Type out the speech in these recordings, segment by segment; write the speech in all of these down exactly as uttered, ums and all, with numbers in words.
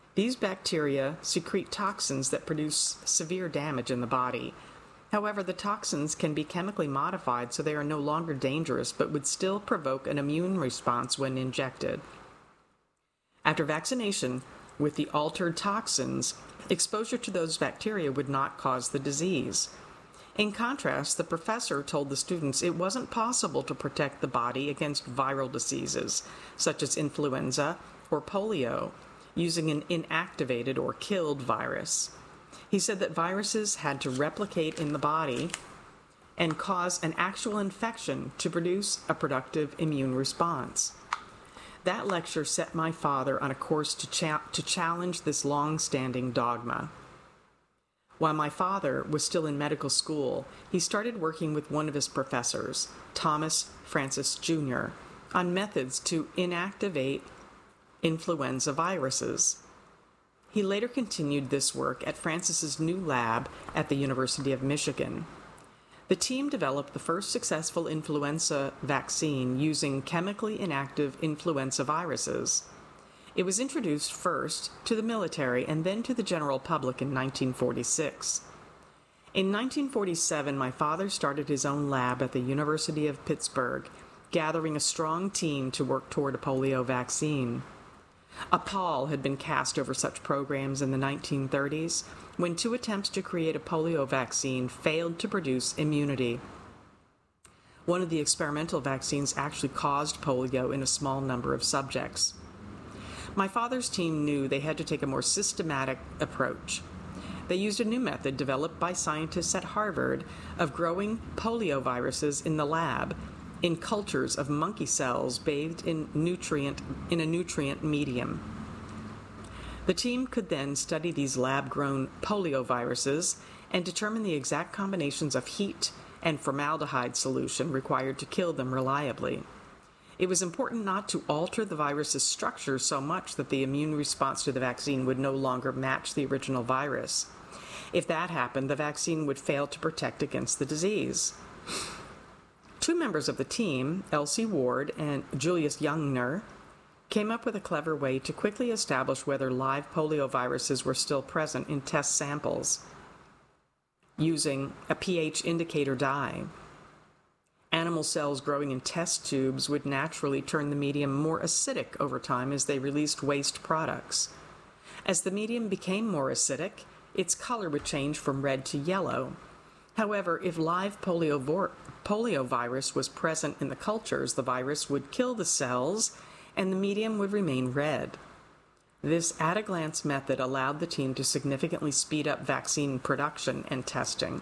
These bacteria secrete toxins that produce severe damage in the body. However, the toxins can be chemically modified so they are no longer dangerous but would still provoke an immune response when injected. After vaccination with the altered toxins, exposure to those bacteria would not cause the disease. In contrast, the professor told the students it wasn't possible to protect the body against viral diseases, such as influenza or polio, using an inactivated or killed virus. He said that viruses had to replicate in the body and cause an actual infection to produce a productive immune response. That lecture set my father on a course to, cha- to challenge this long-standing dogma. While my father was still in medical school, he started working with one of his professors, Thomas Francis Junior, on methods to inactivate influenza viruses. He later continued this work at Francis's new lab at the University of Michigan. The team developed the first successful influenza vaccine using chemically inactive influenza viruses. It was introduced first to the military and then to the general public in nineteen forty-six. In nineteen forty-seven, my father started his own lab at the University of Pittsburgh, gathering a strong team to work toward a polio vaccine. A pall had been cast over such programs in the nineteen thirties when two attempts to create a polio vaccine failed to produce immunity. One of the experimental vaccines actually caused polio in a small number of subjects. My father's team knew they had to take a more systematic approach. They used a new method developed by scientists at Harvard of growing polio viruses in the lab in cultures of monkey cells bathed in nutrient in a nutrient medium. The team could then study these lab-grown polioviruses and determine the exact combinations of heat and formaldehyde solution required to kill them reliably. It was important not to alter the virus's structure so much that the immune response to the vaccine would no longer match the original virus. If that happened, the vaccine would fail to protect against the disease. Two members of the team, Elsie Ward and Julius Jungner, came up with a clever way to quickly establish whether live polioviruses were still present in test samples using a pH indicator dye. Animal cells growing in test tubes would naturally turn the medium more acidic over time as they released waste products. As the medium became more acidic, its color would change from red to yellow. However, if live polio poliovirus was present in the cultures, the virus would kill the cells and the medium would remain red. This at-a-glance method allowed the team to significantly speed up vaccine production and testing.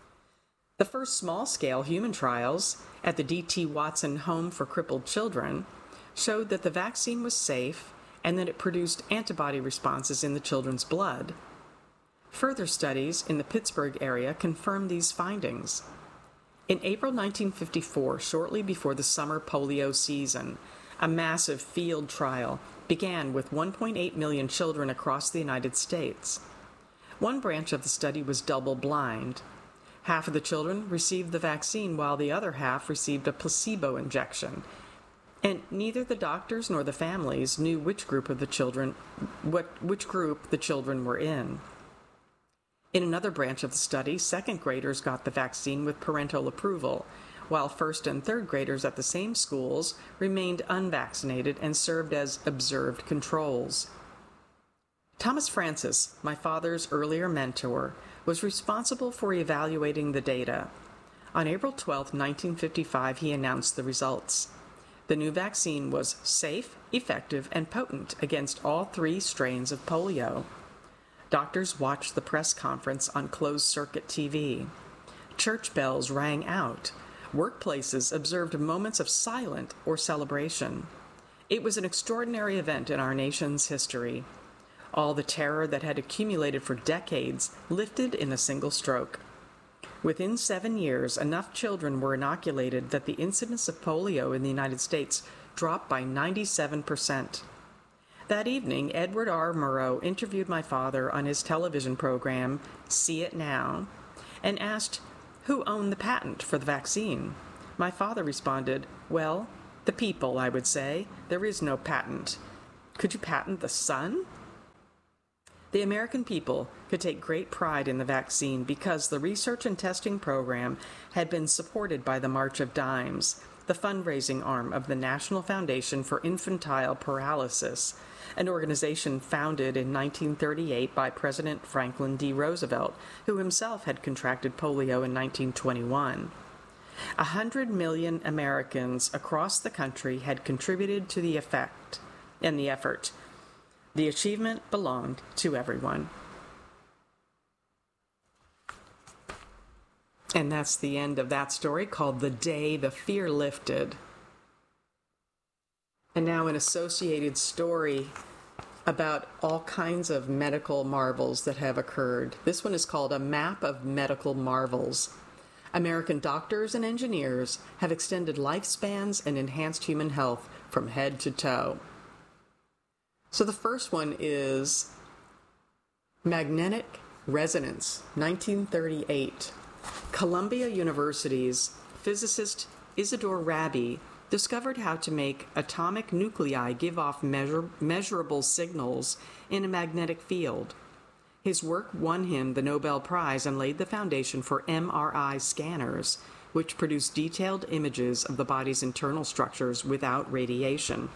The first small-scale human trials at the D T Watson Home for Crippled Children showed that the vaccine was safe and that it produced antibody responses in the children's blood. Further studies in the Pittsburgh area confirmed these findings. In April nineteen fifty-four, shortly before the summer polio season, a massive field trial began with one point eight million children across the United States. One branch of the study was double-blind. Half of the children received the vaccine while the other half received a placebo injection, and neither the doctors nor the families knew which group of the children, what, which group the children were in. In another branch of the study, second graders got the vaccine with parental approval, while first and third graders at the same schools remained unvaccinated and served as observed controls. Thomas Francis, my father's earlier mentor, was responsible for evaluating the data. On April twelfth, nineteen fifty-five, he announced the results. The new vaccine was safe, effective, and potent against all three strains of polio. Doctors watched the press conference on closed-circuit T V. Church bells rang out. Workplaces observed moments of silence or celebration. It was an extraordinary event in our nation's history. All the terror that had accumulated for decades lifted in a single stroke. Within seven years, enough children were inoculated that the incidence of polio in the United States dropped by ninety-seven percent. That evening, Edward R. Murrow interviewed my father on his television program, See It Now, and asked who owned the patent for the vaccine. My father responded, "Well, the people, I would say. There is no patent. Could you patent the sun?" The American people could take great pride in the vaccine because the research and testing program had been supported by the March of Dimes, the fundraising arm of the National Foundation for Infantile Paralysis, an organization founded in nineteen thirty-eight by President Franklin D. Roosevelt, who himself had contracted polio in nineteen twenty-one. A hundred million Americans across the country had contributed to the effect and the effort. The achievement belonged to everyone. And that's the end of that story, called The Day the Fear Lifted. And now an associated story about all kinds of medical marvels that have occurred. This one is called A Map of Medical Marvels. American doctors and engineers have extended lifespans and enhanced human health from head to toe. So the first one is magnetic resonance, nineteen thirty-eight. Columbia University's physicist Isidore Rabi discovered how to make atomic nuclei give off measure, measurable signals in a magnetic field. His work won him the Nobel Prize and laid the foundation for M R I scanners, which produce detailed images of the body's internal structures without radiation.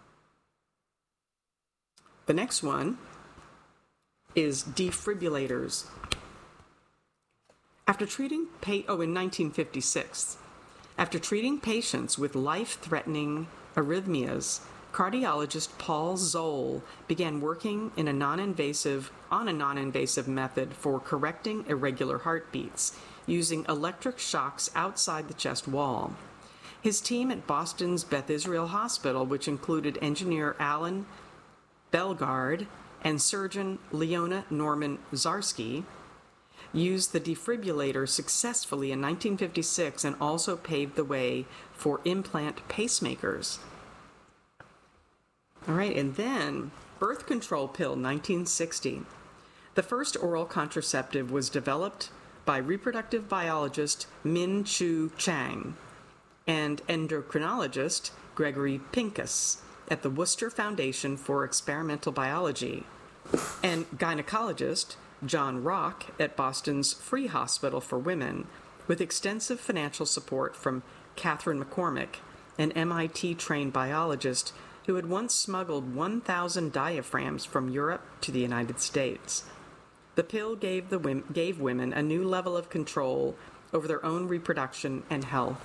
The next one is defibrillators. After treating pa- oh, in nineteen fifty-six, after treating patients with life-threatening arrhythmias, cardiologist Paul Zoll began working in a non-invasive, on a non-invasive method for correcting irregular heartbeats using electric shocks outside the chest wall. His team at Boston's Beth Israel Hospital, which included engineer Alan Bellegarde and surgeon Leona Norman Zarsky, used the defibrillator successfully in nineteen fifty-six and also paved the way for implant pacemakers. All right, and then birth control pill, nineteen sixty. The first oral contraceptive was developed by reproductive biologist Min Chu Chang and endocrinologist Gregory Pincus at the Worcester Foundation for Experimental Biology, and gynecologist John Rock at Boston's Free Hospital for Women, with extensive financial support from Catherine McCormick, an M I T-trained biologist who had once smuggled one thousand diaphragms from Europe to the United States. The pill gave, the women, gave women a new level of control over their own reproduction and health.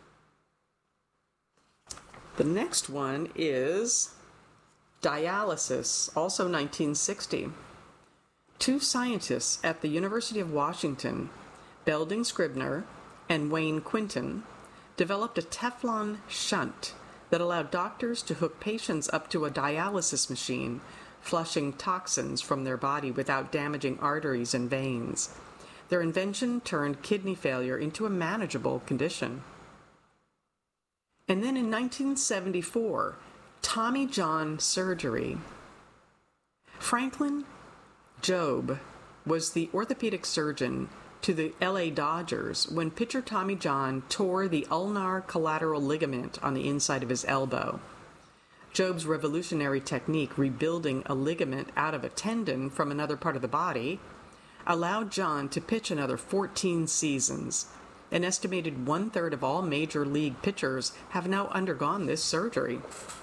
The next one is dialysis, also nineteen sixty. Two scientists at the University of Washington, Belding Scribner and Wayne Quinton, developed a Teflon shunt that allowed doctors to hook patients up to a dialysis machine, flushing toxins from their body without damaging arteries and veins. Their invention turned kidney failure into a manageable condition. And then in nineteen seventy-four, Tommy John surgery. Franklin Jobe was the orthopedic surgeon to the L A Dodgers when pitcher Tommy John tore the ulnar collateral ligament on the inside of his elbow. Jobe's revolutionary technique, rebuilding a ligament out of a tendon from another part of the body, allowed John to pitch another fourteen seasons. An estimated one-third of all major league pitchers have now undergone this surgery.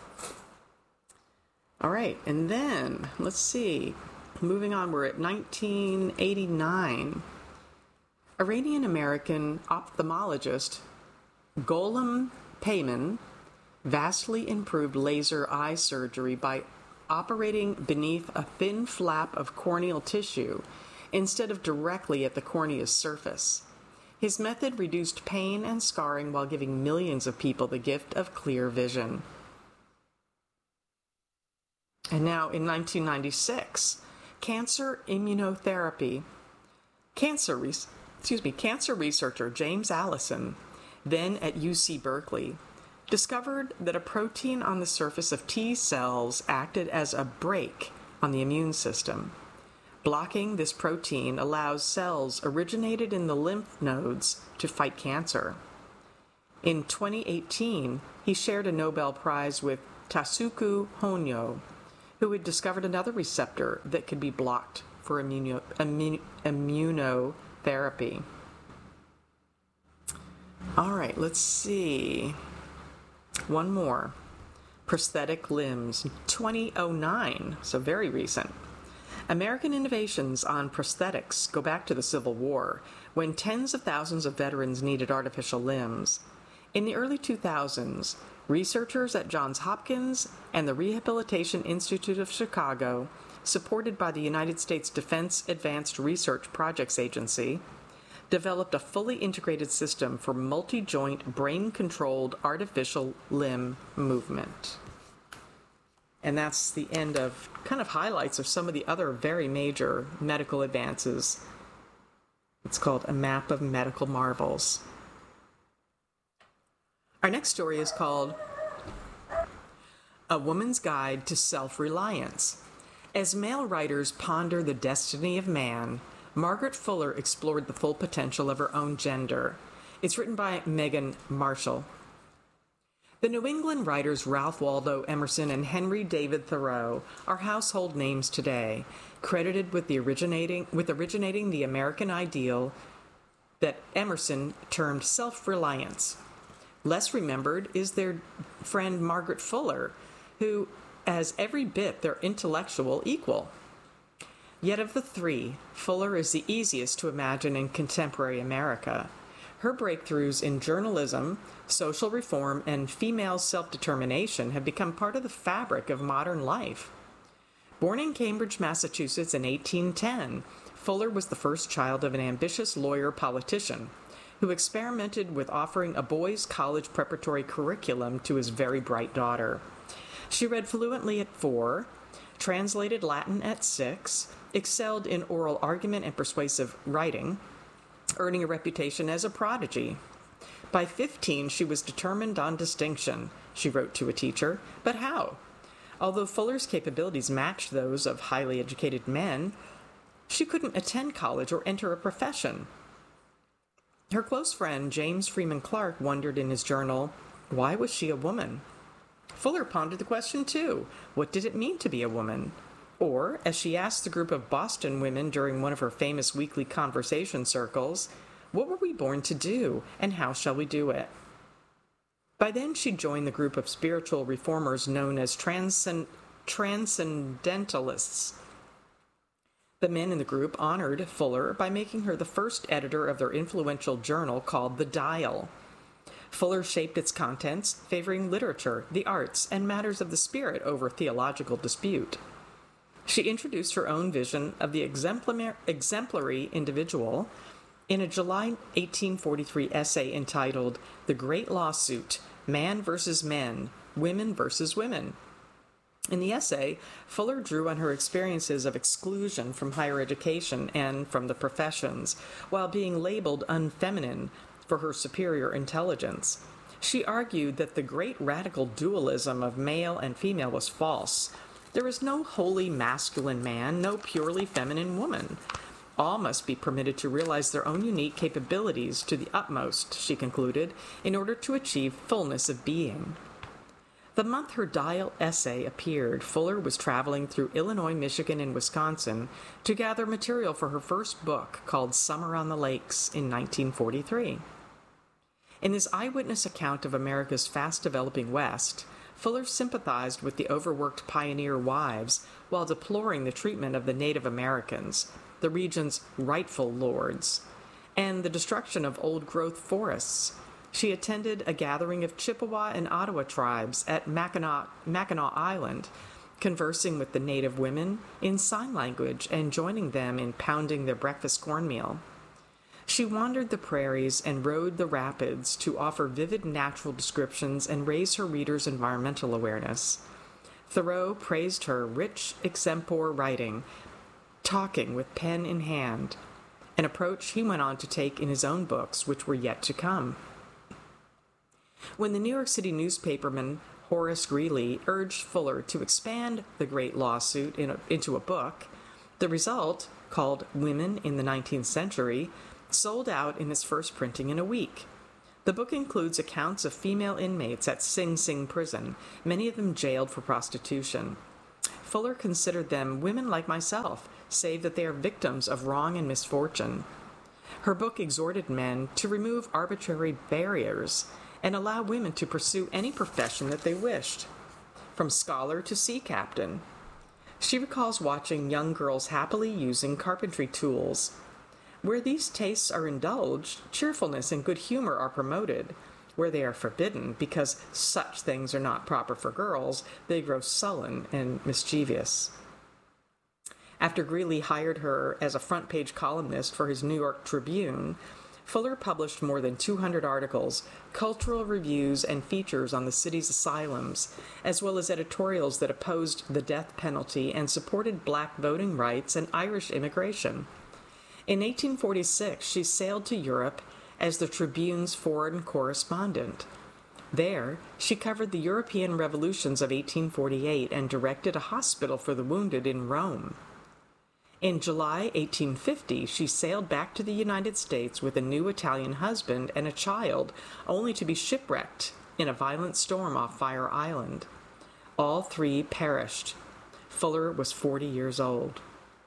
All right, and then, let's see, moving on, we're at nineteen eighty-nine. Iranian-American ophthalmologist Golem Peyman vastly improved laser eye surgery by operating beneath a thin flap of corneal tissue instead of directly at the cornea's surface. His method reduced pain and scarring while giving millions of people the gift of clear vision. And now in nineteen ninety-six, cancer immunotherapy. Cancer, re- excuse me, cancer researcher James Allison, then at U C Berkeley, discovered that a protein on the surface of T cells acted as a brake on the immune system. Blocking this protein allows cells originated in the lymph nodes to fight cancer. In twenty eighteen, he shared a Nobel Prize with Tasuku Honyo, who had discovered another receptor that could be blocked for immuno, immun, immunotherapy. All right, let's see. One more. Prosthetic limbs, twenty oh nine, so very recent. American innovations on prosthetics go back to the Civil War, when tens of thousands of veterans needed artificial limbs. In the early two thousands, researchers at Johns Hopkins and the Rehabilitation Institute of Chicago, supported by the United States Defense Advanced Research Projects Agency, developed a fully integrated system for multi-joint, brain-controlled artificial limb movement. And that's the end of kind of highlights of some of the other very major medical advances. It's called A Map of Medical Marvels. Our next story is called A Woman's Guide to Self-Reliance. As male writers ponder the destiny of man, Margaret Fuller explored the full potential of her own gender. It's written by Megan Marshall. The New England writers Ralph Waldo Emerson and Henry David Thoreau are household names today, credited with the originating with originating the American ideal that Emerson termed self-reliance. Less remembered is their friend Margaret Fuller, who has every bit their intellectual equal. Yet of the three, Fuller is the easiest to imagine in contemporary America. Her breakthroughs in journalism, social reform, and female self-determination have become part of the fabric of modern life. Born in Cambridge, Massachusetts in eighteen ten, Fuller was the first child of an ambitious lawyer-politician who experimented with offering a boys' college preparatory curriculum to his very bright daughter. She read fluently at four, translated Latin at six, excelled in oral argument and persuasive writing, earning a reputation as a prodigy. By fifteen, she was determined on distinction, she wrote to a teacher. But how? Although Fuller's capabilities matched those of highly educated men, she couldn't attend college or enter a profession. Her close friend, James Freeman Clarke, wondered in his journal, why was she a woman? Fuller pondered the question, too. What did it mean to be a woman? Or, as she asked the group of Boston women during one of her famous weekly conversation circles, what were we born to do, and how shall we do it? By then, she joined the group of spiritual reformers known as transcend- Transcendentalists. The men in the group honored Fuller by making her the first editor of their influential journal called The Dial. Fuller shaped its contents, favoring literature, the arts, and matters of the spirit over theological dispute. She introduced her own vision of the exemplary individual in a July eighteen forty-three essay entitled The Great Lawsuit, Man versus Men, Women versus Women. In the essay, Fuller drew on her experiences of exclusion from higher education and from the professions, while being labeled unfeminine for her superior intelligence. She argued that the great radical dualism of male and female was false. There is no wholly masculine man, no purely feminine woman. All must be permitted to realize their own unique capabilities to the utmost, she concluded, in order to achieve fullness of being. The month her Dial essay appeared, Fuller was traveling through Illinois, Michigan, and Wisconsin to gather material for her first book called Summer on the Lakes in nineteen forty-three. In this eyewitness account of America's fast-developing West, Fuller sympathized with the overworked pioneer wives while deploring the treatment of the Native Americans, the region's rightful lords, and the destruction of old-growth forests. She attended a gathering of Chippewa and Ottawa tribes at Mackinac, Mackinac Island, conversing with the native women in sign language and joining them in pounding their breakfast cornmeal. She wandered the prairies and rode the rapids to offer vivid natural descriptions and raise her readers' environmental awareness. Thoreau praised her rich extempore writing, talking with pen in hand, an approach he went on to take in his own books, which were yet to come. When the New York City newspaperman Horace Greeley urged Fuller to expand the great lawsuit in a, into a book, the result, called Women in the nineteenth Century, sold out in its first printing in a week. The book includes accounts of female inmates at Sing Sing prison, many of them jailed for prostitution. Fuller considered them women like myself, save that they are victims of wrong and misfortune. Her book exhorted men to remove arbitrary barriers and allow women to pursue any profession that they wished, from scholar to sea captain. She recalls watching young girls happily using carpentry tools. Where these tastes are indulged, cheerfulness and good humor are promoted. Where they are forbidden, because such things are not proper for girls, they grow sullen and mischievous. After Greeley hired her as a front-page columnist for his New York Tribune, Fuller published more than two hundred articles, cultural reviews, and features on the city's asylums, as well as editorials that opposed the death penalty and supported black voting rights and Irish immigration. In eighteen forty-six, she sailed to Europe as the Tribune's foreign correspondent. There, she covered the European revolutions of eighteen forty-eight and directed a hospital for the wounded in Rome. In July eighteen fifty, she sailed back to the United States with a new Italian husband and a child, only to be shipwrecked in a violent storm off Fire Island. All three perished. Fuller was forty years old.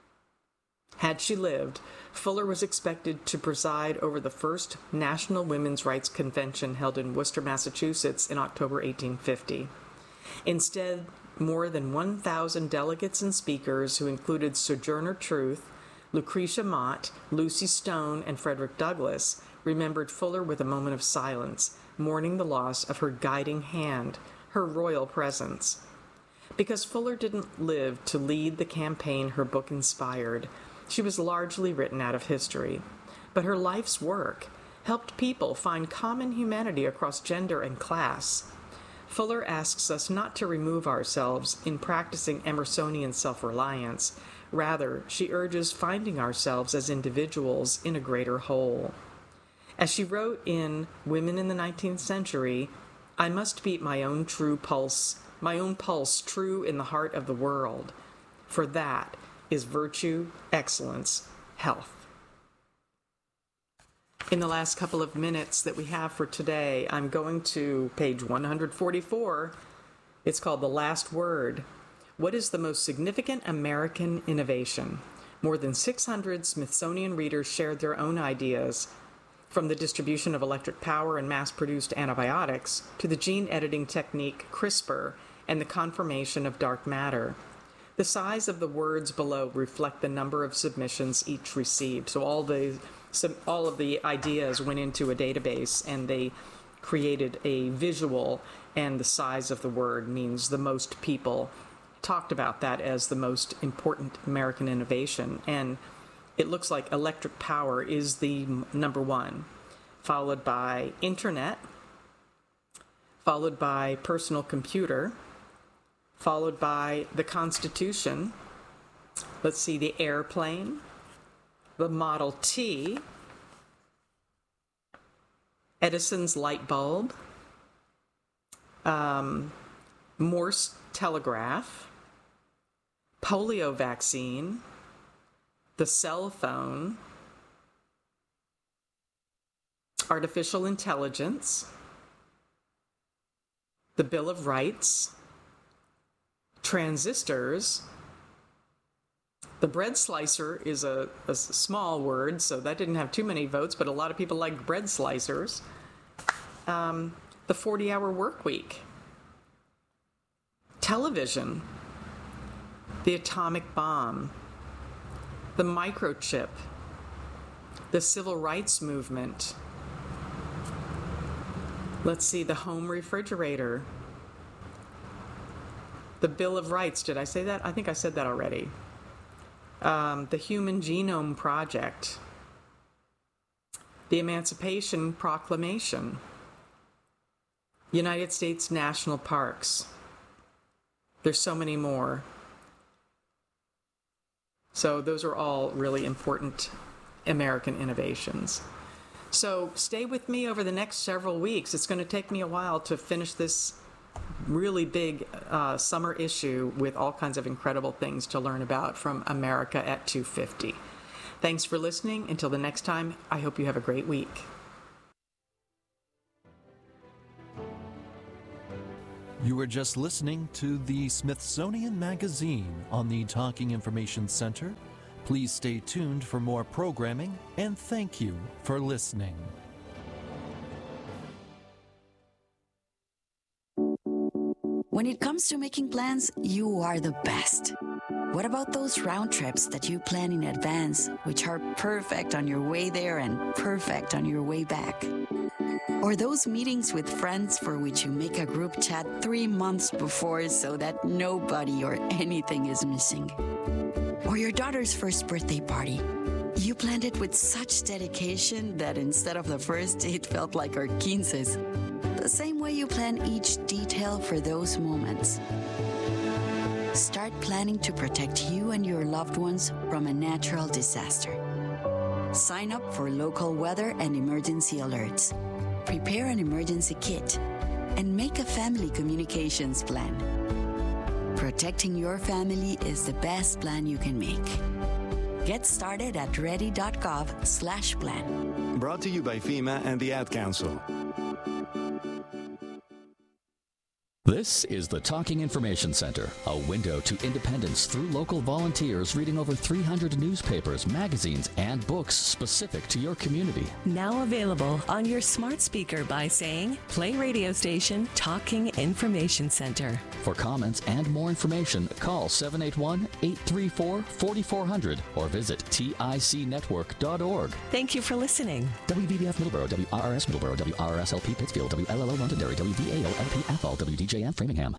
Had she lived, Fuller was expected to preside over the first National Women's Rights Convention held in Worcester, Massachusetts in October eighteen fifty. Instead, more than one thousand delegates and speakers who included Sojourner Truth, Lucretia Mott, Lucy Stone, and Frederick Douglass remembered Fuller with a moment of silence, mourning the loss of her guiding hand, her royal presence. Because Fuller didn't live to lead the campaign her book inspired, she was largely written out of history. But her life's work helped people find common humanity across gender and class. Fuller asks us not to remove ourselves in practicing Emersonian self-reliance. Rather, she urges finding ourselves as individuals in a greater whole. As she wrote in Women in the nineteenth Century, I must beat my own true pulse, my own pulse true in the heart of the world. For that is virtue, excellence, health. In the last couple of minutes that we have for today, I'm going to page one forty-four. It's called The Last Word. What is the most significant American innovation? More than six hundred Smithsonian readers shared their own ideas, from the distribution of electric power and mass-produced antibiotics to the gene editing technique CRISPR and the conformation of dark matter. The size of the words below reflect the number of submissions each received. So all the some, all of the ideas went into a database, and they created a visual, and the size of the word means the most people talked about that as the most important American innovation. And it looks like electric power is the number one, followed by internet, followed by personal computer, followed by the Constitution, let's see, the airplane, the Model T, Edison's light bulb, um, Morse telegraph, polio vaccine, the cell phone, artificial intelligence, the Bill of Rights, transistors. The bread slicer is a, a small word, so that didn't have too many votes, but a lot of people like bread slicers. Um, the forty-hour work week. Television. The atomic bomb. The microchip. The civil rights movement. Let's see, the home refrigerator. The Bill of Rights. Did I say that? I think I said that already. Um, the Human Genome Project, the Emancipation Proclamation, United States National Parks. There's so many more. So those are all really important American innovations. So stay with me over the next several weeks. It's going to take me a while to finish this really big uh, summer issue with all kinds of incredible things to learn about from America at two fifty. Thanks for listening. Until the next time, I hope you have a great week. You were just listening to the Smithsonian Magazine on the Talking Information Center. Please stay tuned for more programming, and thank you for listening. When it comes to making plans, you are the best. What about those round trips that you plan in advance, which are perfect on your way there and perfect on your way back? Or those meetings with friends for which you make a group chat three months before so that nobody or anything is missing? Or your daughter's first birthday party. You planned it with such dedication that instead of the first, it felt like our quinces. The same way you plan each detail for those moments. Start planning to protect you and your loved ones from a natural disaster. Sign up for local weather and emergency alerts. Prepare an emergency kit and make a family communications plan. Protecting your family is the best plan you can make. Get started at ready.gov slash plan. Brought to you by FEMA and the Ad Council. This is the Talking Information Center, a window to independence through local volunteers reading over three hundred newspapers, magazines, and books specific to your community. Now available on your smart speaker by saying, play radio station Talking Information Center. For comments and more information, call seven eight one, eight three four, four four zero zero or visit tic network dot org. Thank you for listening. W B B F Middleborough, W R R S Middleborough, W R R S L P Pittsfield, W L L O Londonderry, W V A O L P Athol, W D J M Framingham.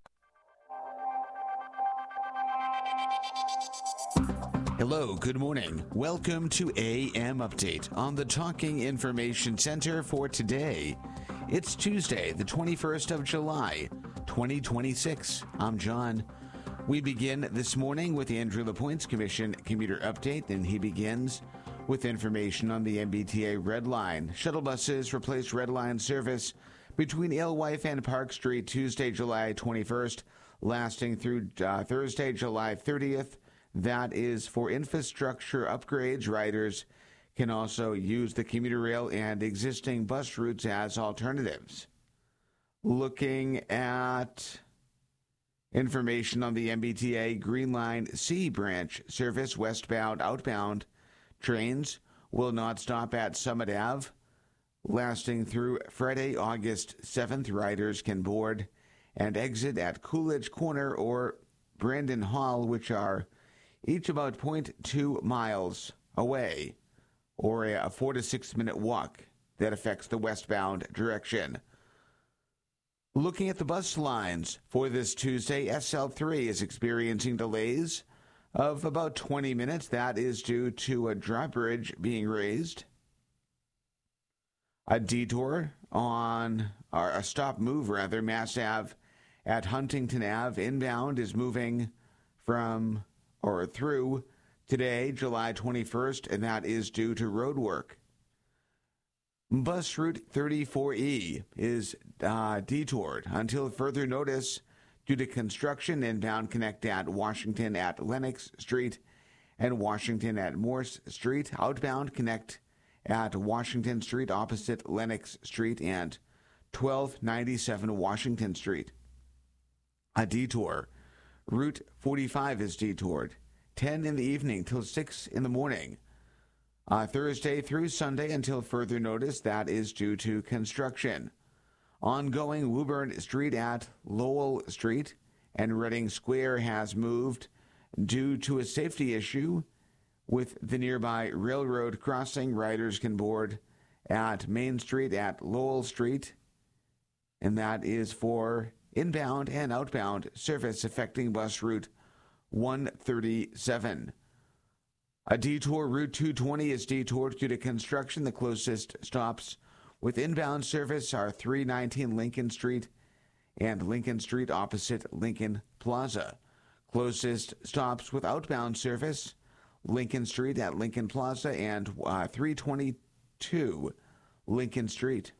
Hello, good morning. Welcome to A M Update on the Talking Information Center for today. It's Tuesday, the twenty-first of July, twenty twenty-six. I'm John. We begin this morning with the Andrew LaPointe's Commission Commuter Update, and he begins with information on the M B T A Red Line. Shuttle buses replaced Red Line service between Alewife and Park Street Tuesday, July twenty-first, lasting through uh, Thursday, July thirtieth. That is for infrastructure upgrades. Riders can also use the commuter rail and existing bus routes as alternatives. Looking at information on the M B T A Green Line C branch service, westbound, outbound trains will not stop at Summit Avenue. Lasting through Friday, August seventh, riders can board and exit at Coolidge Corner or Brandon Hall, which are each about zero point two miles away, or a four to six minute walk that affects the westbound direction. Looking at the bus lines for this Tuesday, S L three is experiencing delays of about twenty minutes. That is due to a drawbridge being raised. A detour on, or a stop move rather, Mass Ave at Huntington Ave inbound is moving from or through today, July twenty-first, and that is due to road work. Bus route thirty-four E is uh, detoured until further notice due to construction. Inbound connect at Washington at Lenox Street and Washington at Morse Street. Outbound connect at Washington Street opposite Lenox Street and twelve ninety-seven Washington Street. A detour. Route forty-five is detoured. ten in the evening till six in the morning. Uh, Thursday through Sunday until further notice. That is due to construction. Ongoing Woburn Street at Lowell Street and Reading Square has moved due to a safety issue with the nearby railroad crossing. Riders can board at Main Street at Lowell Street, and that is for inbound and outbound service affecting bus route one thirty-seven. A detour, Route two twenty, is detoured due to construction. The closest stops with inbound service are three nineteen Lincoln Street and Lincoln Street opposite Lincoln Plaza. Closest stops with outbound service, Lincoln Street at Lincoln Plaza and uh, three twenty-two Lincoln Street.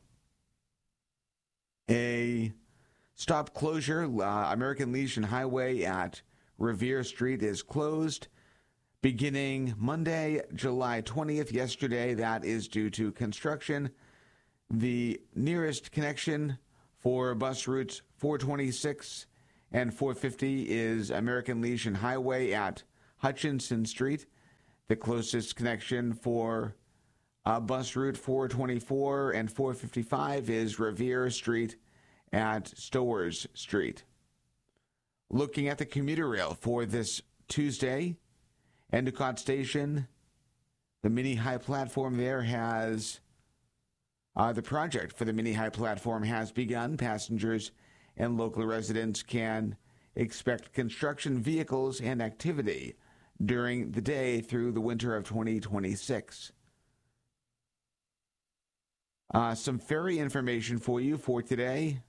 A stop closure, uh, American Legion Highway at Revere Street is closed beginning Monday, July twentieth. Yesterday, that is due to construction. The nearest connection For bus routes four twenty-six and four fifty is American Legion Highway at Hutchinson Street. The closest connection for uh, bus route four twenty-four and four fifty-five is Revere Street at Stowers Street. Looking at the commuter rail for this Tuesday, Endicott Station, the mini high platform there has, uh, the project for the mini high platform has begun. Passengers and local residents can expect construction vehicles and activity during the day through the winter of twenty twenty-six. Uh, some ferry information for you for today.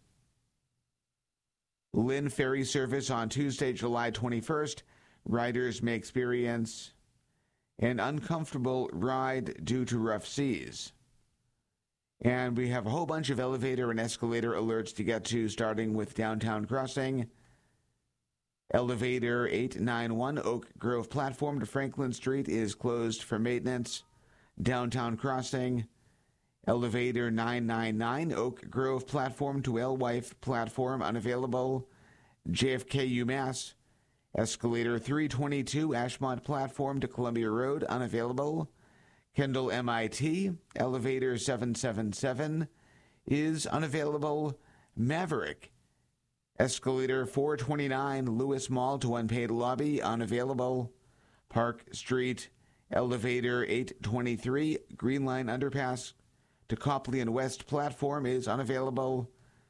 Lynn Ferry service on Tuesday, July twenty-first. Riders may experience an uncomfortable ride due to rough seas. And we have a whole bunch of elevator and escalator alerts to get to, starting with Downtown Crossing. Elevator eight ninety-one Oak Grove platform to Franklin Street is closed for maintenance. Downtown Crossing. Elevator nine ninety-nine Oak Grove platform to Alewife platform unavailable. J F K UMass. Escalator three twenty-two Ashmont platform to Columbia Road unavailable. Kendall M I T. Elevator seven seventy-seven is unavailable. Maverick. Escalator four twenty-nine Lewis Mall to unpaid lobby unavailable. Park Street. Elevator eight twenty-three Green Line underpass to Copley and West platform is unavailable.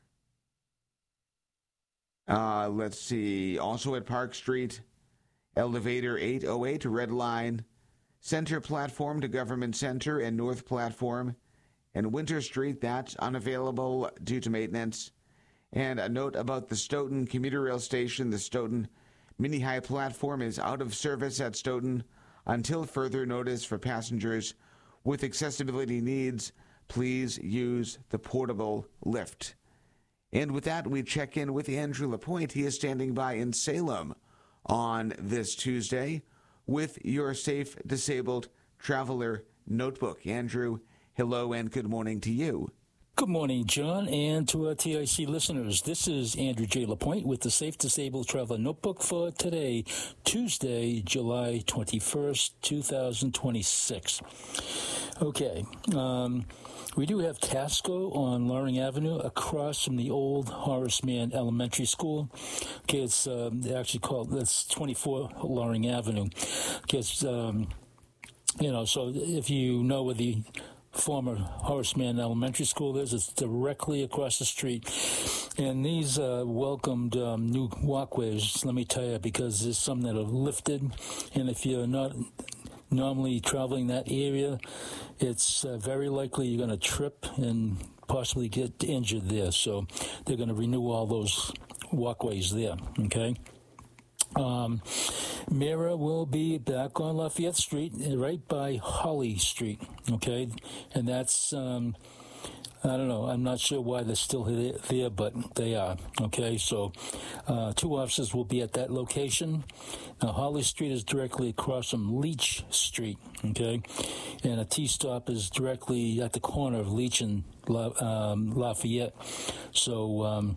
Uh, let's see. Also at Park Street, elevator eight oh eight Red Line, Center platform to Government Center and North platform, and Winter Street, that's unavailable due to maintenance. And a note about the Stoughton commuter rail station. The Stoughton mini high platform is out of service at Stoughton until further notice. For passengers with accessibility needs, please use the portable lift. And with that, we check in with Andrew Lapointe. He is standing by in Salem on this Tuesday with your Safe Disabled Traveler Notebook. Andrew, hello and good morning to you. Good morning, John, and to our T I C listeners. This is Andrew J. Lapointe with the Safe Disabled Traveler Notebook for today, Tuesday, July twenty-first, twenty twenty-six. Okay, um, we do have Tasco on Loring Avenue across from the old Horace Mann Elementary School. Okay, it's um, actually called, that's twenty-four Loring Avenue. Okay, it's, um, you know, so if you know where the former Horace Mann Elementary School is, it's directly across the street. And these uh, welcomed um, new walkways, let me tell you, because there's some that are lifted. And if you're not normally traveling that area, it's uh, very likely you're going to trip and possibly get injured there. So they're going to renew all those walkways there, okay? Um, Mira will be back on Lafayette Street, right by Holly Street, okay? And that's, um, I don't know, I'm not sure why they're still there, but they are, okay? So uh, two officers will be at that location. Now, Holly Street is directly across from Leach Street, okay? And a T-stop is directly at the corner of Leach and La- um, Lafayette. So um,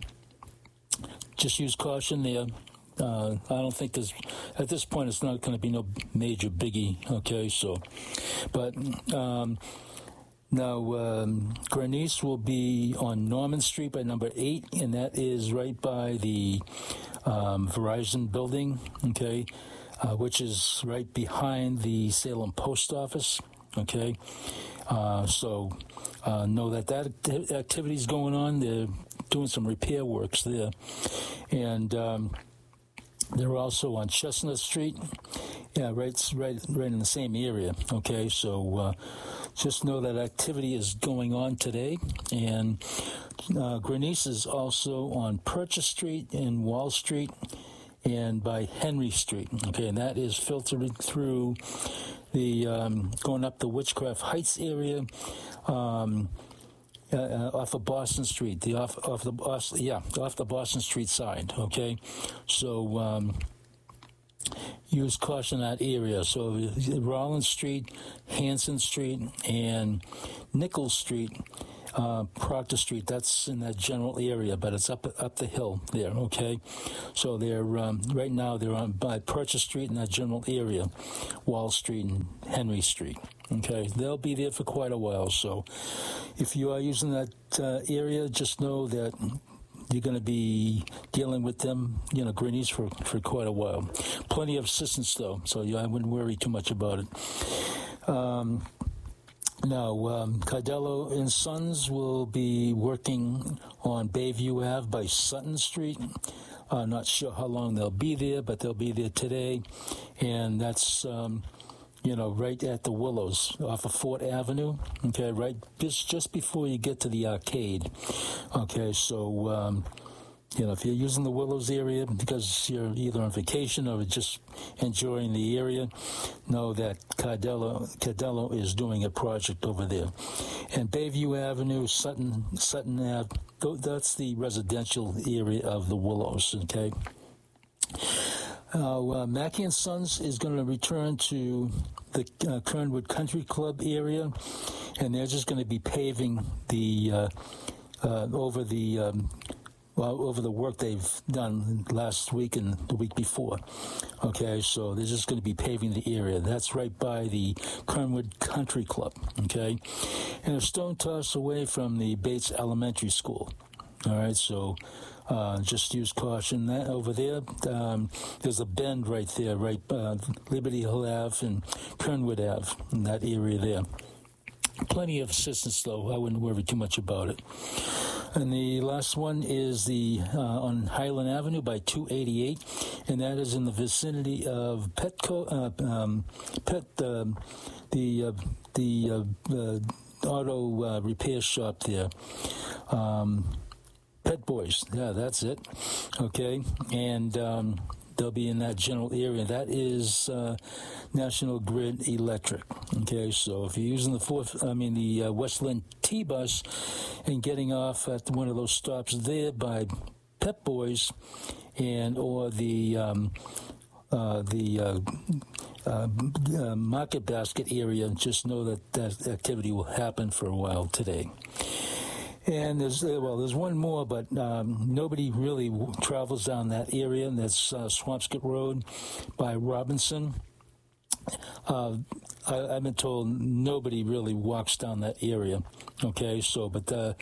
just use caution there. Uh, I don't think there's, at this point, it's not going to be no major biggie, okay, so, but, um, now, um, Grenice will be on Norman Street by number eight, and that is right by the, um, Verizon building, okay, uh, which is right behind the Salem Post Office, okay, uh, so, uh, know that that activity is going on. They're doing some repair works there, and, um, they're also on Chestnut Street, yeah, right, right, right in the same area. Okay, so uh, just know that activity is going on today, and uh, Grenice is also on Purchase Street and Wall Street, and by Henry Street. Okay, and that is filtering through the um, going up the Witchcraft Heights area. Um, Uh, off of Boston Street, the off off the Boston, yeah, off the Boston Street side. Okay, so um, use caution in that area. So Rollins Street, Hanson Street, and Nichols Street uh, Proctor Street. That's in that general area, but it's up up the hill there. Okay, so they're um, right now they're on by Purchase Street in that general area, Wall Street and Henry Street. Okay, they'll be there for quite a while. So, if you are using that uh, area, just know that you're going to be dealing with them, you know, greenies for, for quite a while. Plenty of assistance, though, so yeah, I wouldn't worry too much about it. Um, now, um, Cardello and Sons will be working on Bayview Ave by Sutton Street. Uh, not sure how long they'll be there, but they'll be there today, and that's... Um, you know, right at the Willows off of Fort Avenue, okay, right just, just before you get to the arcade. Okay, so, um, you know, if you're using the Willows area because you're either on vacation or just enjoying the area, know that Cardello, Cardello is doing a project over there. And Bayview Avenue, Sutton, Sutton Ave, that's the residential area of the Willows, okay? Uh, uh, Mackey and Sons is going to return to the uh, Kernwood Country Club area, and they're just going to be paving the uh, uh, over the um, well over the work they've done last week and the week before. Okay, so they're just going to be paving the area. That's right by the Kernwood Country Club. Okay, and a stone toss away from the Bates Elementary School. All right, so. Uh, just use caution. That over there, um, there's a bend right there, right uh, Liberty Hill Ave and Kernwood Ave, in that area there. Plenty of assistance, though. I wouldn't worry too much about it. And the last one is the uh, on Highland Avenue by two eighty-eight, and that is in the vicinity of Petco, uh, um, Pet, uh, the uh, the uh, uh, auto uh, repair shop there. Um, Pet Boys, yeah, that's it. Okay, and um, they'll be in that general area. That is uh, National Grid Electric. Okay, so if you're using the fourth, I mean the uh, Westland T-Bus and getting off at one of those stops there by Pet Boys, and or the um, uh, the uh, uh, uh, Market Basket area, just know that that activity will happen for a while today. And there's, well, there's one more, but um, nobody really w- travels down that area, and that's uh, Swampscott Road by Robinson. Uh, I, I've been told nobody really walks down that area, okay? So, but uh,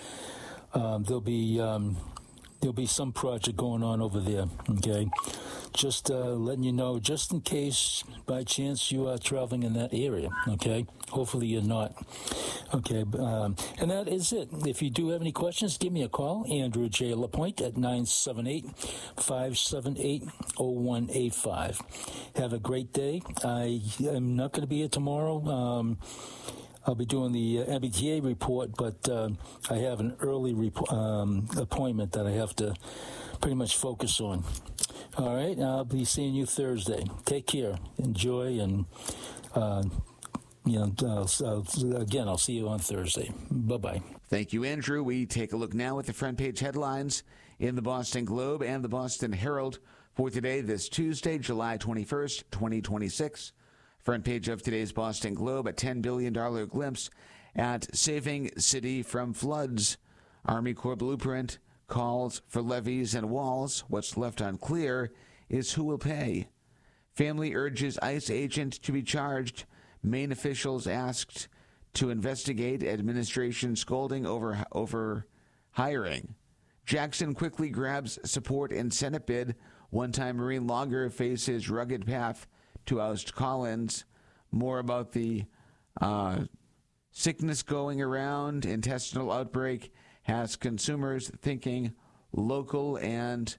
um, there'll be um, there'll be some project going on over there, okay? Just uh, letting you know, just in case, by chance, you are traveling in that area, okay? Hopefully you're not. Okay, um, and that is it. If you do have any questions, give me a call, Andrew J. Lapointe at nine seven eight, five seven eight, zero one eight five. Have a great day. I am not going to be here tomorrow. Um, I'll be doing the uh, M B T A report, but uh, I have an early rep- um, appointment that I have to pretty much focus on. All right, I'll be seeing you Thursday. Take care. Enjoy, and, uh, you know, uh, uh, again, I'll see you on Thursday. Bye-bye. Thank you, Andrew. We take a look now at the front page headlines in the Boston Globe and the Boston Herald for today, this Tuesday, July twenty-first, twenty twenty-six. Front page of today's Boston Globe, a ten billion dollars glimpse at saving city from floods. Army Corps blueprint calls for levees and walls. What's left unclear is who will pay. Family urges ICE agent to be charged. Maine officials asked to investigate administration scolding over over hiring. Jackson quickly grabs support in Senate bid. One-time Marine logger faces rugged path to oust Collins. More about the uh, sickness going around. Intestinal outbreak has consumers thinking local, and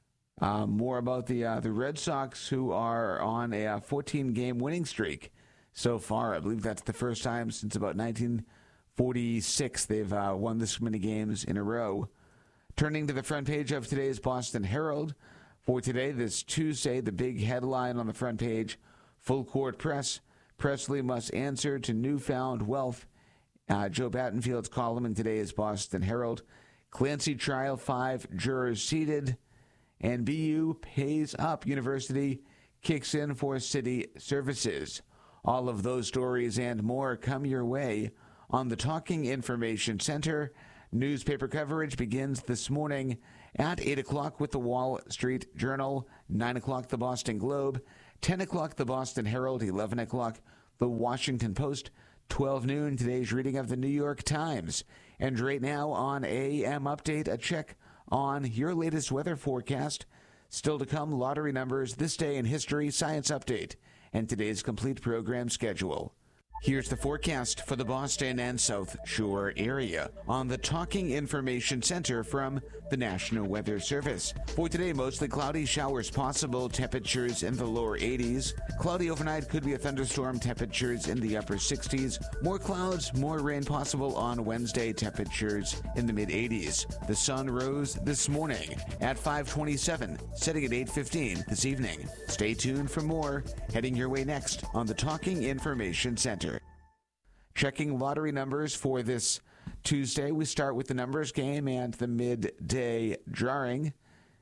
uh, more about the uh, the Red Sox, who are on a fourteen-game winning streak so far. I believe that's the first time since about nineteen forty-six they've uh, won this many games in a row. Turning to the front page of today's Boston Herald for today, this Tuesday, the big headline on the front page: full court press. Presley must answer to newfound wealth. Uh, Joe Battenfield's column in today's Boston Herald. Clancy trial, five jurors seated, and B U pays up. University kicks in for city services. All of those stories and more come your way on the Talking Information Center Newspaper coverage begins this morning at eight o'clock with the Wall Street Journal, nine o'clock the Boston Globe, ten o'clock the Boston Herald, eleven o'clock the Washington Post, twelve noon today's reading of the New York Times. And right now on A M Update, a check on your latest weather forecast. Still to come, lottery numbers, this day in history, science update, and today's complete program schedule. Here's the forecast for the Boston and South Shore area on the Talking Information Center from the National Weather Service. For today, mostly cloudy, showers possible, temperatures in the lower eighties. Cloudy overnight, could be a thunderstorm, temperatures in the upper sixties. More clouds, more rain possible on Wednesday, temperatures in the mid-eighties. The sun rose this morning at five twenty-seven, setting at eight fifteen this evening. Stay tuned for more, heading your way next on the Talking Information Center. Checking lottery numbers for this Tuesday, we start with the numbers game and the midday drawing.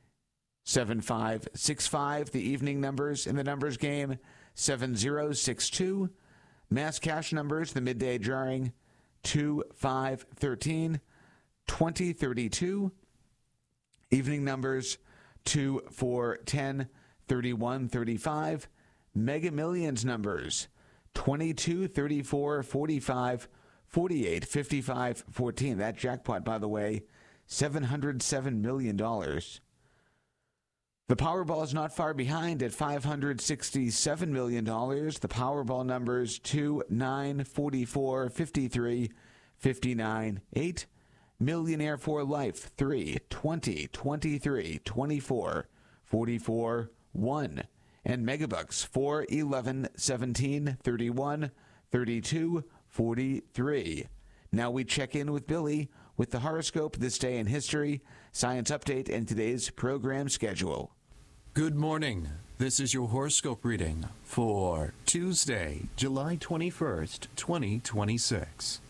seven five six five, the evening numbers in the numbers game, seven zero six two. Mass cash numbers, the midday drawing, two five one three, twenty thirty-two. Evening numbers, two four one zero, thirty-one thirty-five. Mega Millions numbers, twenty-two, thirty-four, forty-five, forty-eight, fifty-five, fourteen. That jackpot, by the way, seven hundred seven million dollars. The Powerball is not far behind at five hundred sixty-seven million dollars. The Powerball numbers two, nine, forty-four, fifty-three, fifty-nine, eight. Millionaire for Life, three, twenty, twenty-three, twenty-four, forty-four, one. And Megabucks, four, eleven, seventeen, thirty-one, thirty-two, forty-three. Now we check in with Billy with the horoscope, this day in history, science update, and today's program schedule. Good morning. This is your horoscope reading for Tuesday, July twenty-first, twenty twenty-six.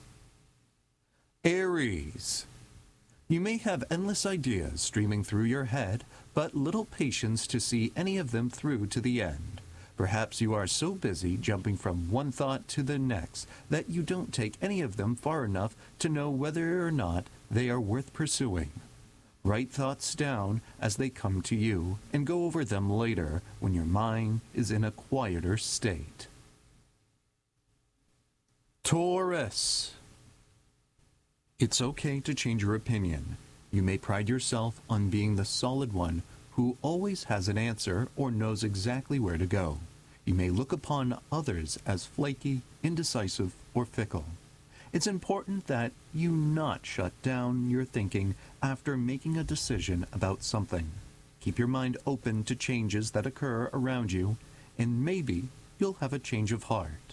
Aries. You may have endless ideas streaming through your head, but little patience to see any of them through to the end. Perhaps you are so busy jumping from one thought to the next that you don't take any of them far enough to know whether or not they are worth pursuing. Write thoughts down as they come to you and go over them later when your mind is in a quieter state. Taurus. It's okay to change your opinion. You may pride yourself on being the solid one who always has an answer or knows exactly where to go. You may look upon others as flaky, indecisive, or fickle. It's important that you not shut down your thinking after making a decision about something. Keep your mind open to changes that occur around you, and maybe you'll have a change of heart.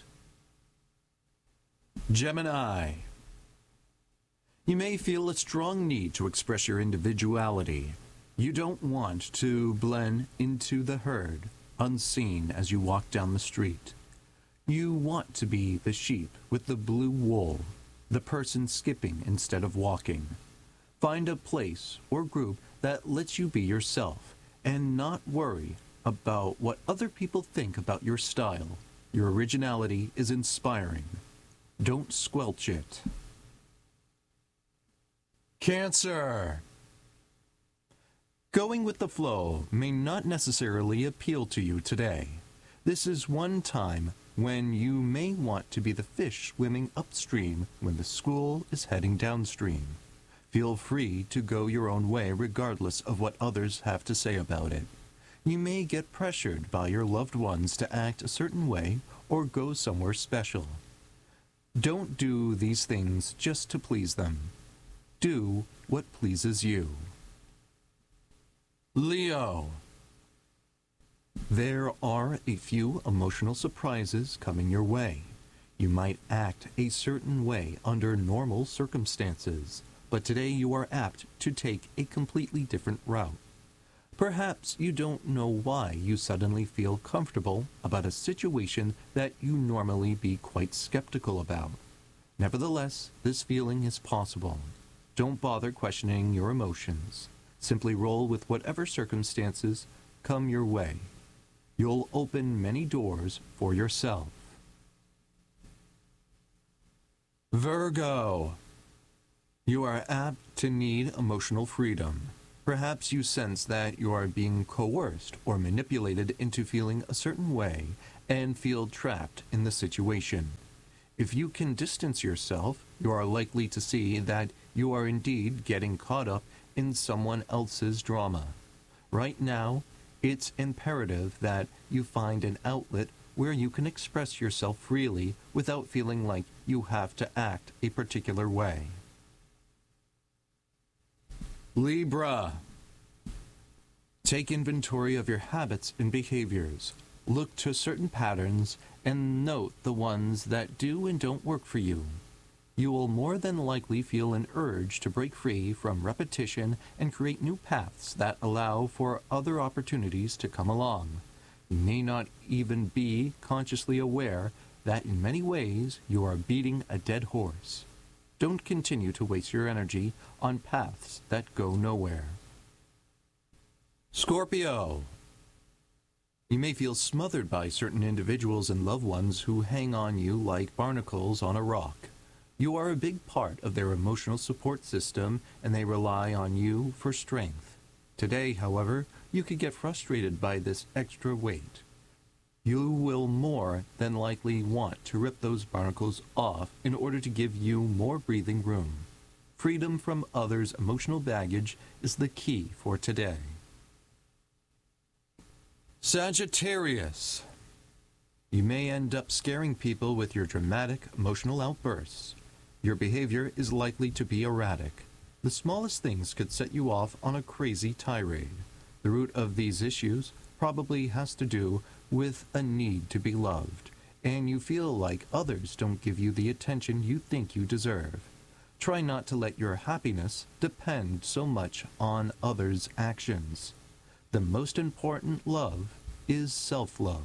Gemini. You may feel a strong need to express your individuality. You don't want to blend into the herd, unseen as you walk down the street. You want to be the sheep with the blue wool, the person skipping instead of walking. Find a place or group that lets you be yourself and not worry about what other people think about your style. Your originality is inspiring. Don't squelch it. Cancer. Going with the flow may not necessarily appeal to you today. This is one time when you may want to be the fish swimming upstream when the school is heading downstream. Feel free to go your own way regardless of what others have to say about it. You may get pressured by your loved ones to act a certain way or go somewhere special. Don't do these things just to please them. Do what pleases you. Leo. There are a few emotional surprises coming your way. You might act a certain way under normal circumstances, but today you are apt to take a completely different route. Perhaps you don't know why you suddenly feel comfortable about a situation that you normally be quite skeptical about. Nevertheless, this feeling is possible. Don't bother questioning your emotions. Simply roll with whatever circumstances come your way. You'll open many doors for yourself. Virgo. You are apt to need emotional freedom. Perhaps you sense that you are being coerced or manipulated into feeling a certain way and feel trapped in the situation. If you can distance yourself, you are likely to see that you are indeed getting caught up in someone else's drama. Right now, it's imperative that you find an outlet where you can express yourself freely without feeling like you have to act a particular way. Libra. Take inventory of your habits and behaviors. Look to certain patterns and note the ones that do and don't work for you. You will more than likely feel an urge to break free from repetition and create new paths that allow for other opportunities to come along. You may not even be consciously aware that in many ways you are beating a dead horse. Don't continue to waste your energy on paths that go nowhere. Scorpio. You may feel smothered by certain individuals and loved ones who hang on you like barnacles on a rock. You are a big part of their emotional support system, and they rely on you for strength. Today, however, you could get frustrated by this extra weight. You will more than likely want to rip those barnacles off in order to give you more breathing room. Freedom from others' emotional baggage is the key for today. Sagittarius. You may end up scaring people with your dramatic emotional outbursts. Your behavior is likely to be erratic. The smallest things could set you off on a crazy tirade. The root of these issues probably has to do with a need to be loved, and you feel like others don't give you the attention you think you deserve. Try not to let your happiness depend so much on others' actions. The most important love is self-love.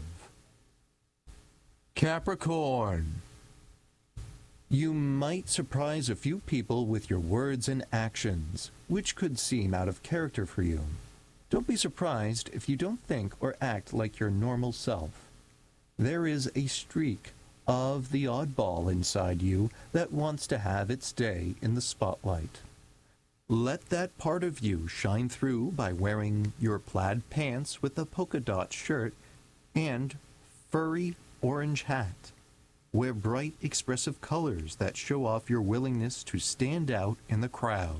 Capricorn. You might surprise a few people with your words and actions, which could seem out of character for you. Don't be surprised if you don't think or act like your normal self. There is a streak of the oddball inside you that wants to have its day in the spotlight. Let that part of you shine through by wearing your plaid pants with a polka dot shirt and furry orange hat. Wear bright, expressive colors that show off your willingness to stand out in the crowd.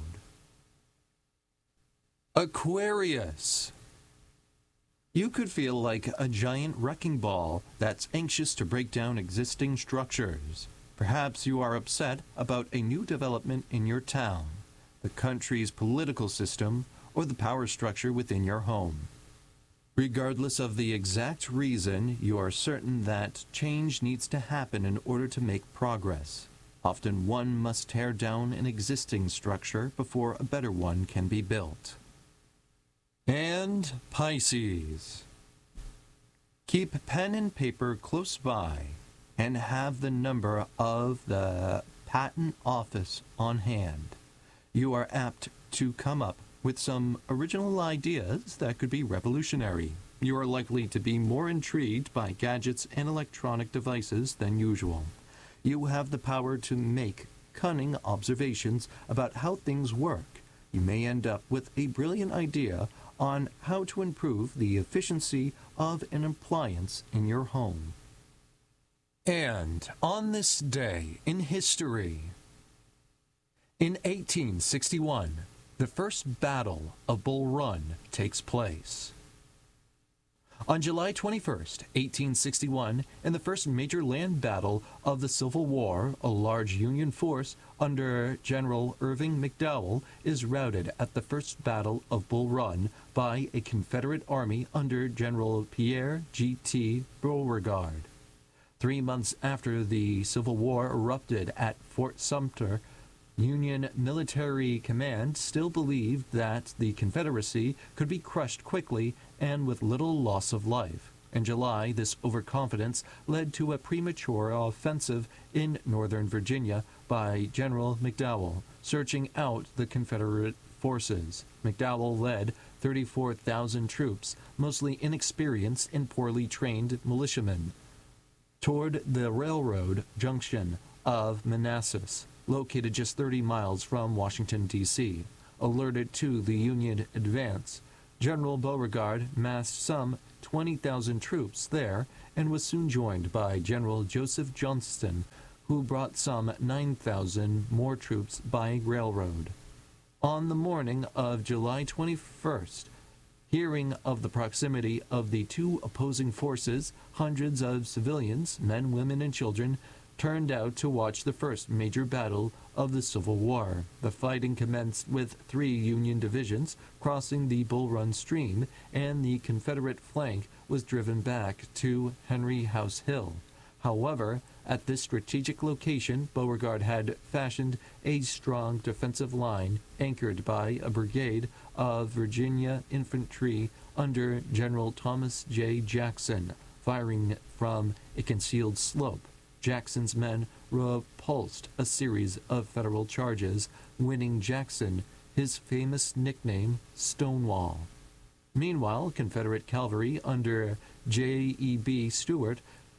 Aquarius. You could feel like a giant wrecking ball that's anxious to break down existing structures. Perhaps you are upset about a new development in your town, the country's political system, or the power structure within your home. Regardless of the exact reason, you are certain that change needs to happen in order to make progress. Often one must tear down an existing structure before a better one can be built. And Pisces. Keep pen and paper close by and have the number of the patent office on hand. You are apt to come up with some original ideas that could be revolutionary. You are likely to be more intrigued by gadgets and electronic devices than usual. You have the power to make cunning observations about how things work. You may end up with a brilliant idea on how to improve the efficiency of an appliance in your home. And on this day in history, in eighteen sixty-one, the first Battle of Bull Run takes place. On July twenty-first, eighteen sixty-one, in the first major land battle of the Civil War, a large Union force under General Irving McDowell is routed at the First Battle of Bull Run by a Confederate army under General Pierre G T Beauregard. Three months after the Civil War erupted at Fort Sumter, Union military command still believed that the Confederacy could be crushed quickly and with little loss of life. In July, this overconfidence led to a premature offensive in northern Virginia by General McDowell, searching out the Confederate forces. McDowell led thirty-four thousand troops, mostly inexperienced and poorly trained militiamen, toward the railroad junction of Manassas. located just thirty miles from Washington, D C Alerted to the Union advance, General Beauregard massed some twenty thousand troops there and was soon joined by General Joseph Johnston, who brought some nine thousand more troops by railroad. On the morning of July twenty-first, hearing of the proximity of the two opposing forces, hundreds of civilians, men, women, and children, turned out to watch the first major battle of the Civil War. The fighting commenced with three Union divisions crossing the Bull Run Stream, and the Confederate flank was driven back to Henry House Hill. However, at this strategic location, Beauregard had fashioned a strong defensive line anchored by a brigade of Virginia infantry under General Thomas J. Jackson, firing from a concealed slope. Jackson's men repulsed a series of Federal charges, winning Jackson his famous nickname, Stonewall. Meanwhile, Confederate cavalry under J E B Stuart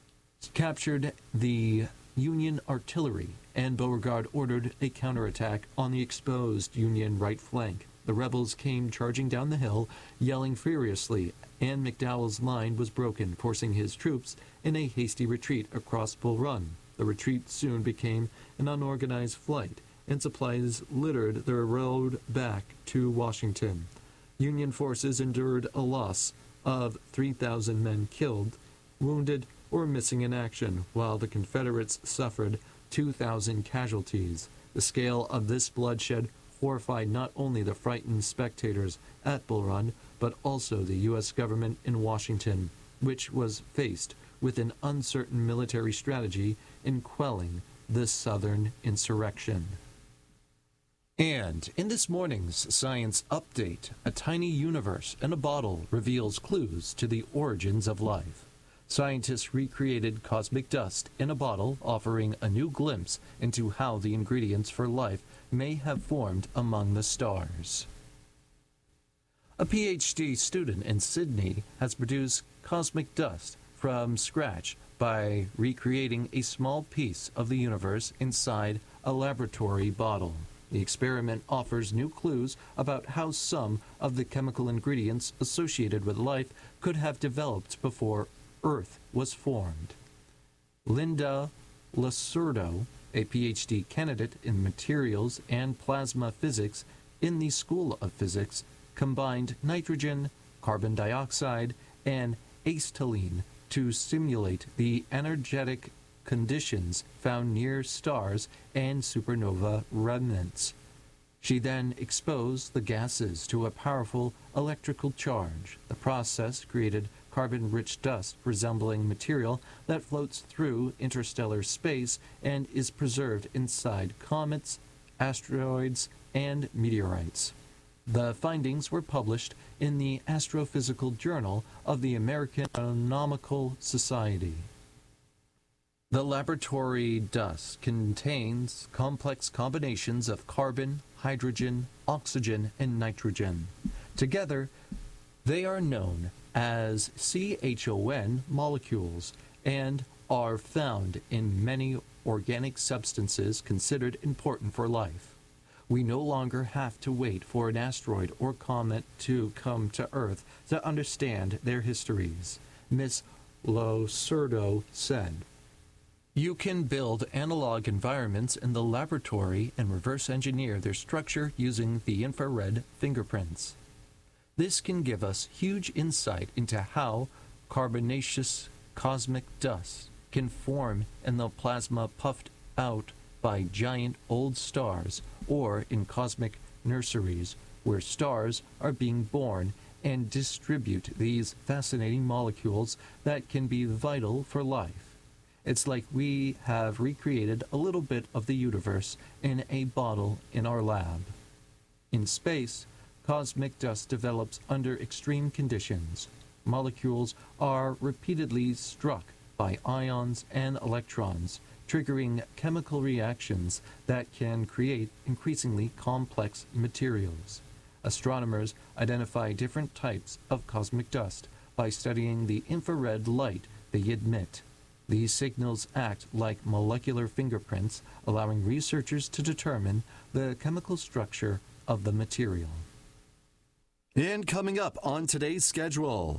captured the Union artillery, and Beauregard ordered a counterattack on the exposed Union right flank. The rebels came charging down the hill, yelling furiously, and McDowell's line was broken, forcing his troops in a hasty retreat across Bull Run. The retreat soon became an unorganized flight, and supplies littered the road back to Washington. Union forces endured a loss of three thousand men killed, wounded, or missing in action, while the Confederates suffered two thousand casualties. The scale of this bloodshed horrified not only the frightened spectators at Bull Run, but also the U S government in Washington, which was faced with an uncertain military strategy in quelling the Southern insurrection. And in this morning's Science Update, a tiny universe in a bottle reveals clues to the origins of life. Scientists recreated cosmic dust in a bottle, offering a new glimpse into how the ingredients for life may have formed among the stars. A P H D student in Sydney has produced cosmic dust from scratch by recreating a small piece of the universe inside a laboratory bottle. The experiment offers new clues about how some of the chemical ingredients associated with life could have developed before Earth was formed. Linda Lacerdo, a P H D candidate in materials and plasma physics in the School of Physics, combined nitrogen, carbon dioxide, and acetylene to simulate the energetic conditions found near stars and supernova remnants. She then exposed the gases to a powerful electrical charge. The process created carbon-rich dust resembling material that floats through interstellar space and is preserved inside comets, asteroids, and meteorites. The findings were published in the Astrophysical Journal of the American Astronomical Society. The laboratory dust contains complex combinations of carbon, hydrogen, oxygen, and nitrogen. Together, they are known as C H O N molecules and are found in many organic substances considered important for life. We no longer have to wait for an asteroid or comet to come to Earth to understand their histories, Miss Lacerdo said. You can build analog environments in the laboratory and reverse engineer their structure using the infrared fingerprints. This can give us huge insight into how carbonaceous cosmic dust can form in the plasma puffed out by giant old stars or in cosmic nurseries where stars are being born and distribute these fascinating molecules that can be vital for life. It's like we have recreated a little bit of the universe in a bottle in our lab. In space, cosmic dust develops under extreme conditions. Molecules are repeatedly struck by ions and electrons, triggering chemical reactions that can create increasingly complex materials. Astronomers identify different types of cosmic dust by studying the infrared light they emit. These signals act like molecular fingerprints, allowing researchers to determine the chemical structure of the material. And coming up on today's schedule,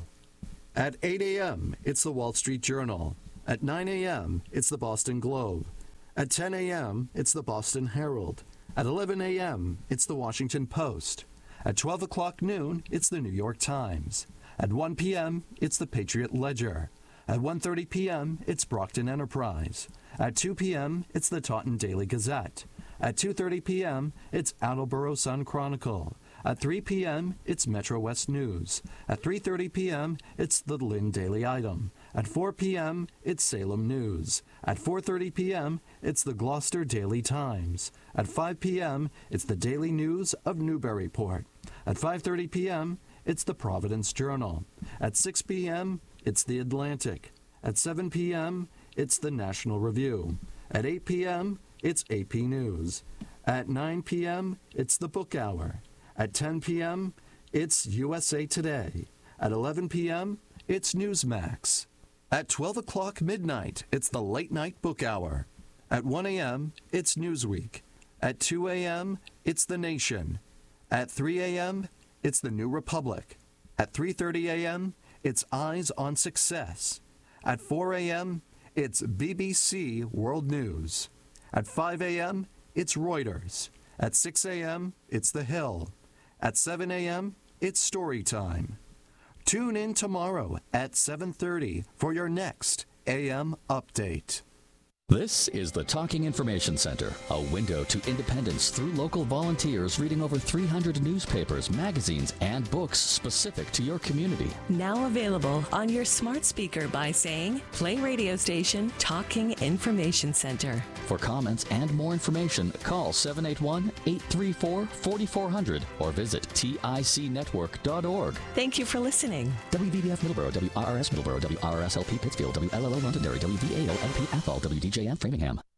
at eight a.m., it's the Wall Street Journal. At nine a.m., it's the Boston Globe. At ten a.m., it's the Boston Herald. At eleven a.m., it's the Washington Post. At twelve o'clock noon, it's the New York Times. At one p.m., it's the Patriot Ledger. At one thirty p.m., it's Brockton Enterprise. At two p.m., it's the Taunton Daily Gazette. At two thirty p.m., it's Attleboro Sun Chronicle. At three p.m., it's Metro West News. At three thirty p.m., it's the Lynn Daily Item. At four p.m., it's Salem News. At four thirty p.m., it's the Gloucester Daily Times. At five p.m., it's the Daily News of Newburyport. At five thirty p.m., it's the Providence Journal. At six p.m., it's the Atlantic. At seven p.m., it's the National Review. At eight p.m., it's A P News. At nine p.m., it's the Book Hour. At ten p.m., it's U S A Today. At eleven p.m., it's Newsmax. At twelve o'clock midnight, it's the Late Night Book Hour. At one a.m., it's Newsweek. At two a.m., it's The Nation. At three a.m., it's The New Republic. At three thirty a.m., it's Eyes on Success. At four a.m., it's B B C World News. At five a.m., it's Reuters. At six a.m., it's The Hill. At seven a.m., it's Story Time. Tune in tomorrow at seven thirty for your next A M update. This is the Talking Information Center, a window to independence through local volunteers reading over three hundred newspapers, magazines, and books specific to your community. Now available on your smart speaker by saying, play radio station Talking Information Center. For comments and more information, call seven eight one, eight three four, four four zero zero or visit tic network dot org. Thank you for listening. W V B F Middleborough, W R R S Middleborough, W R R S L P Pittsfield, W L L O Londonderry, W V A O L P Athol, W D J M Framingham.